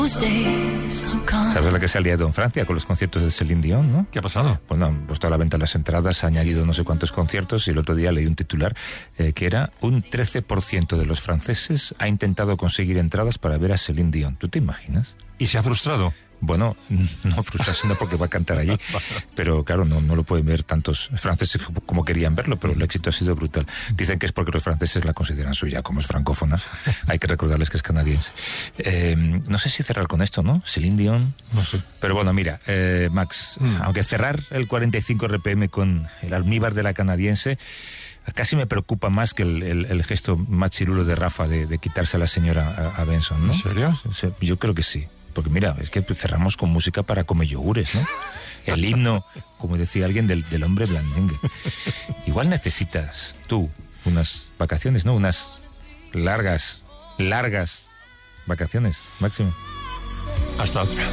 ¿Sabes la que se ha liado en Francia con los conciertos de Céline Dion, no? ¿Qué ha pasado? Bueno, han puesto a la venta las entradas, ha añadido no sé cuántos conciertos y el otro día leí un titular que era un 13% de los franceses ha intentado conseguir entradas para ver a Céline Dion. ¿Tú te imaginas? ¿Y se ha frustrado? Bueno, no frustrarse no porque va a cantar allí, pero claro, no lo pueden ver tantos franceses como querían verlo, pero el éxito ha sido brutal. Dicen que es porque los franceses la consideran suya, como es francófona, hay que recordarles que es canadiense. No sé si cerrar con esto, ¿no? Céline Dion, No sé. pero bueno, mira, Max, aunque cerrar el 45 RPM con el almíbar de la canadiense, casi me preocupa más que el gesto más chirulo de Rafa de quitarse a la señora a Benson, ¿no? ¿En serio? Yo creo que sí. Porque mira, es que cerramos con música para comer yogures, ¿no? El himno, como decía alguien, del hombre blandengue. Igual necesitas tú unas vacaciones, ¿no? Unas largas vacaciones, Máximo. Hasta otra.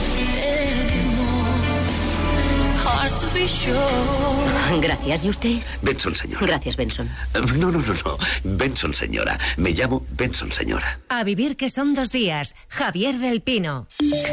Gracias. ¿Y usted? Benson, señora. Gracias, Benson. No. Benson, señora. Me llamo Benson, señora. A vivir que son 2 días. Javier del Pino.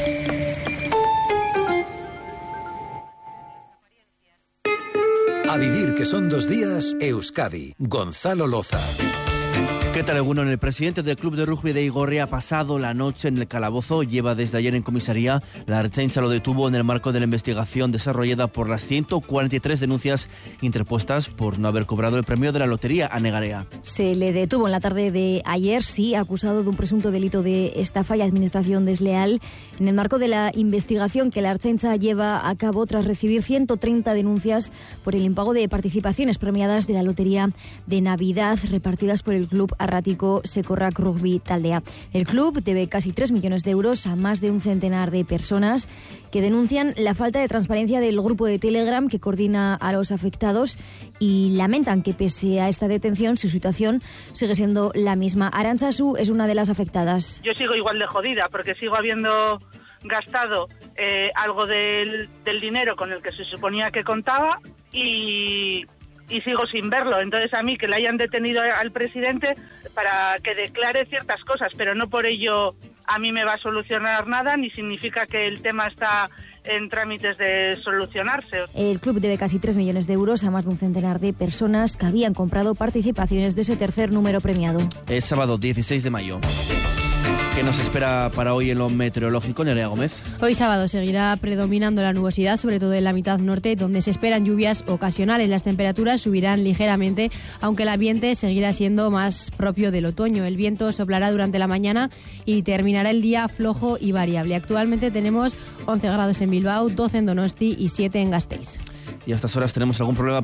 A vivir que son 2 días, Euskadi. Gonzalo Loza. ¿Qué tal, Egunon? El presidente del club de rugby de Igorre ha pasado la noche en el calabozo. Lleva desde ayer en comisaría. La Ertzaintza lo detuvo en el marco de la investigación desarrollada por las 143 denuncias interpuestas por no haber cobrado el premio de la lotería a Negarea. Se le detuvo en la tarde de ayer, sí, acusado de un presunto delito de estafa y administración desleal en el marco de la investigación que la Ertzaintza lleva a cabo tras recibir 130 denuncias por el impago de participaciones premiadas de la lotería de Navidad repartidas por el club arrático Sekorrak Rugby Taldea. El club debe casi 3 millones de euros a más de un centenar de personas que denuncian la falta de transparencia del grupo de Telegram que coordina a los afectados y lamentan que pese a esta detención su situación sigue siendo la misma. Arantxa Su es una de las afectadas. Yo sigo igual de jodida porque sigo habiendo gastado algo del dinero con el que se suponía que contaba y sigo sin verlo. Entonces a mí que le hayan detenido al presidente para que declare ciertas cosas, pero no por ello a mí me va a solucionar nada, ni significa que el tema está en trámites de solucionarse. El club debe casi 3 millones de euros a más de un centenar de personas que habían comprado participaciones de ese tercer número premiado. Es sábado 16 de mayo. ¿Qué nos espera para hoy en lo meteorológico, Nerea Gómez? Hoy sábado seguirá predominando la nubosidad, sobre todo en la mitad norte, donde se esperan lluvias ocasionales. Las temperaturas subirán ligeramente, aunque el ambiente seguirá siendo más propio del otoño. El viento soplará durante la mañana y terminará el día flojo y variable. Actualmente tenemos 11 grados en Bilbao, 12 en Donosti y 7 en Gasteiz. Y a estas horas tenemos algún problema